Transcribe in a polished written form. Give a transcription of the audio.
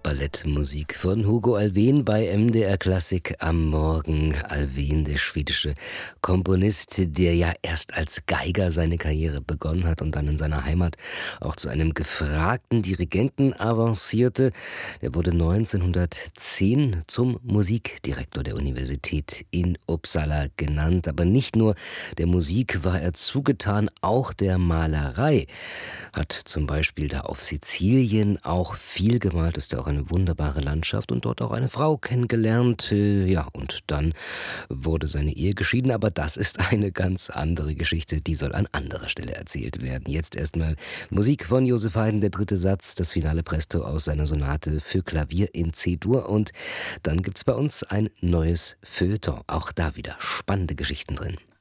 Ballettmusik von Hugo Alfvén bei MDR Klassik am Morgen. Alfvén, der schwedische Komponist, der ja erst als Geiger seine Karriere begonnen hat und dann in seiner Heimat auch zu einem gefragten Dirigenten avancierte. Der wurde 1910 zum Musikdirektor der Universität in Uppsala genannt. Aber nicht nur der Musik war er zugetan, auch der Malerei. Hat zum Beispiel da auf Sizilien auch viel gemalt, ist ja auch eine wunderbare Landschaft und dort auch eine Frau kennengelernt. Ja, und dann wurde seine Ehe geschieden, aber das ist eine ganz andere Geschichte, die soll an anderer Stelle erzählt werden. Jetzt erstmal Musik von Joseph Haydn, der dritte Satz, das finale Presto aus seiner Sonate für Klavier in C-Dur und dann gibt's bei uns ein neues Feuilleton, auch da wieder spannende Geschichten drin.